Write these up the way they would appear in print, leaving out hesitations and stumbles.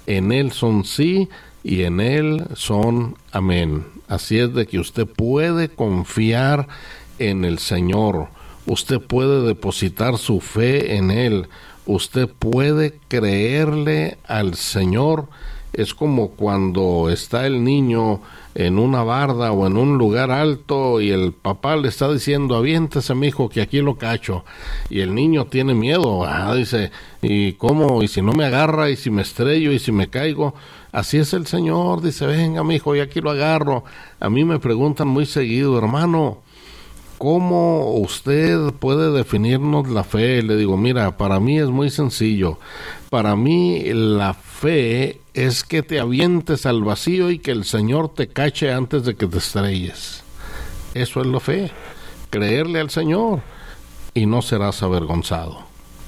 En Él son sí y en Él son amén. Así es de que usted puede confiar en el Señor, usted puede depositar su fe en Él, usted puede creerle al Señor. Es como cuando está el niño en una barda o en un lugar alto y el papá le está diciendo, aviéntese, mijo, que aquí lo cacho. Y el niño tiene miedo, dice, ¿y cómo? ¿Y si no me agarra? ¿Y si me estrello? ¿Y si me caigo? Así es el Señor, dice, venga, mijo, y aquí lo agarro. A mí me preguntan muy seguido, hermano, ¿cómo usted puede definirnos la fe? Le digo, mira, para mí es muy sencillo. Para mí la fe es que te avientes al vacío y que el Señor te cache antes de que te estrelles. Eso es la fe, creerle al Señor y no serás avergonzado.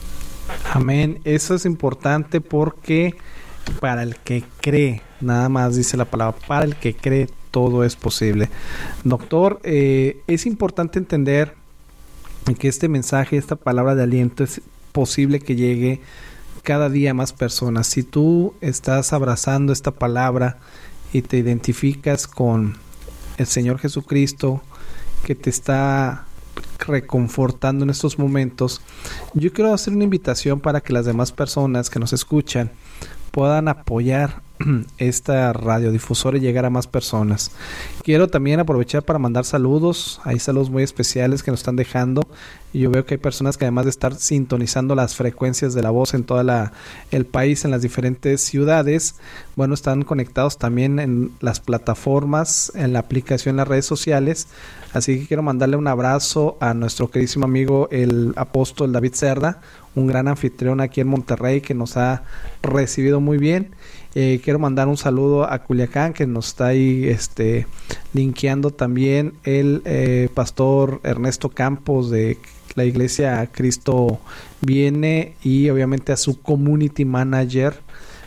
Amén. Eso es importante porque para el que cree, nada más dice la palabra, para el que cree todo es posible. Doctor, es importante entender que este mensaje, esta palabra de aliento es posible que llegue cada día a más personas. Si tú estás abrazando esta palabra y te identificas con el Señor Jesucristo que te está reconfortando en estos momentos, yo quiero hacer una invitación para que las demás personas que nos escuchan puedan apoyar esta radiodifusora y llegar a más personas. Quiero también aprovechar para mandar saludos. Hay saludos muy especiales que nos están dejando y yo veo que hay personas que además de estar sintonizando las frecuencias de la voz en toda el país, en las diferentes ciudades, bueno, están conectados también en las plataformas, en la aplicación, en las redes sociales. Así que quiero mandarle un abrazo a nuestro queridísimo amigo el apóstol David Cerda, un gran anfitrión aquí en Monterrey que nos ha recibido muy bien. Quiero mandar un saludo a Culiacán, que nos está ahí linkeando también el pastor Ernesto Campos de la iglesia Cristo Viene, y obviamente a su community manager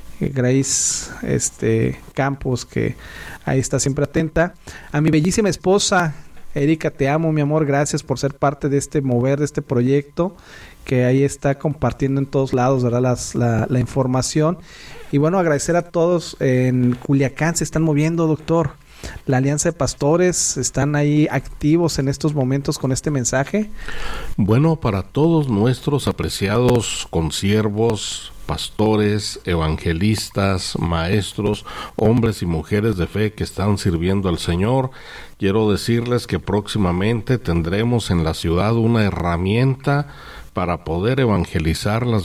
Grace Campos, que ahí está siempre atenta. A mi bellísima esposa Erika, te amo, mi amor, gracias por ser parte de este mover, de este proyecto que ahí está compartiendo en todos lados, ¿verdad? La información. Y bueno, agradecer a todos. En Culiacán se están moviendo, doctor. La Alianza de Pastores están ahí activos en estos momentos con este mensaje. Bueno, para todos nuestros apreciados consiervos, pastores, evangelistas, maestros, hombres y mujeres de fe que están sirviendo al Señor, quiero decirles que próximamente tendremos en la ciudad una herramienta para poder evangelizar las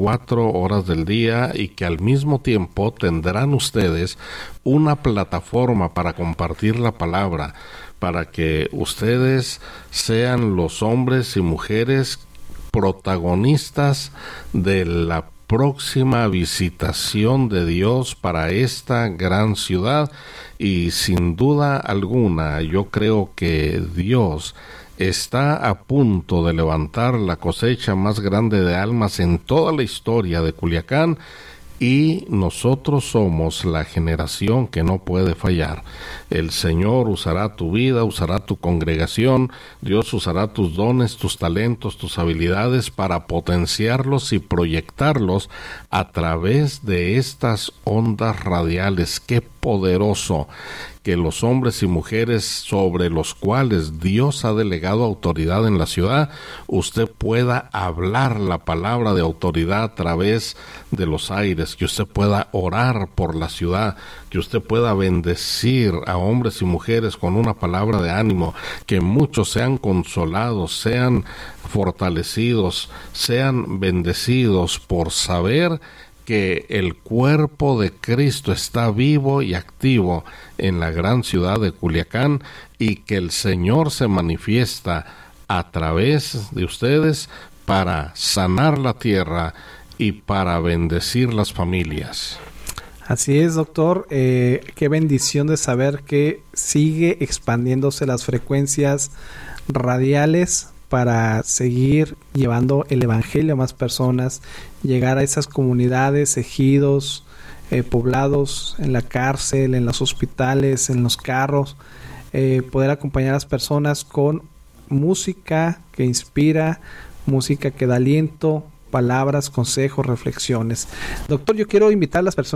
24 horas del día, y que al mismo tiempo tendrán ustedes una plataforma para compartir la palabra, para que ustedes sean los hombres y mujeres protagonistas de la próxima visitación de Dios para esta gran ciudad. Y sin duda alguna, yo creo que Dios está a punto de levantar la cosecha más grande de almas en toda la historia de Culiacán, y nosotros somos la generación que no puede fallar. El Señor usará tu vida, usará tu congregación, Dios usará tus dones, tus talentos, tus habilidades para potenciarlos y proyectarlos a través de estas ondas radiales. ¡Qué poderoso! Que los hombres y mujeres sobre los cuales Dios ha delegado autoridad en la ciudad, usted pueda hablar la palabra de autoridad a través de los aires, que usted pueda orar por la ciudad, que usted pueda bendecir a hombres y mujeres con una palabra de ánimo, que muchos sean consolados, sean fortalecidos, sean bendecidos por saber que el cuerpo de Cristo está vivo y activo en la gran ciudad de Culiacán, y que el Señor se manifiesta a través de ustedes para sanar la tierra y para bendecir las familias. Así es, doctor. Qué bendición de saber que sigue expandiéndose las frecuencias radiales para seguir llevando el evangelio a más personas, llegar a esas comunidades, ejidos, poblados, en la cárcel, en los hospitales, en los carros, poder acompañar a las personas con música que inspira, música que da aliento, palabras, consejos, reflexiones. Doctor, yo quiero invitar a las personas